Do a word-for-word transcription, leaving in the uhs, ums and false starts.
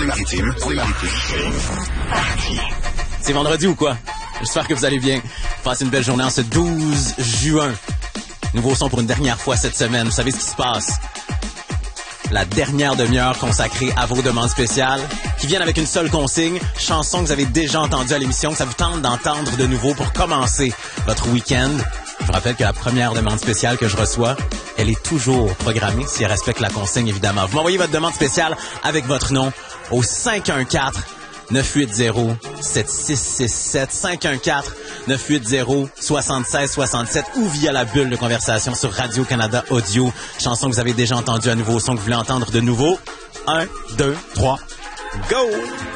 les maritimes, pour les maritimes. C'est vendredi ou quoi? J'espère que vous allez bien. Passez une belle journée en ce douze juin. Nouveau son pour une dernière fois cette semaine. Vous savez ce qui se passe? La dernière demi-heure consacrée à vos demandes spéciales qui viennent avec une seule consigne, chanson que vous avez déjà entendue à l'émission, que ça vous tente d'entendre de nouveau pour commencer votre week-end. Je vous rappelle que la première demande spéciale que je reçois, elle est toujours programmée, si elle respecte la consigne, évidemment. Vous m'envoyez votre demande spéciale avec votre nom au cinq un quatre, neuf huit zéro, sept six six sept, cinq un quatre, neuf huit zéro, sept six six sept ou via la bulle de conversation sur Radio-Canada Audio. Chanson que vous avez déjà entendue à nouveau, son que vous voulez entendre de nouveau. Un, deux, trois, go!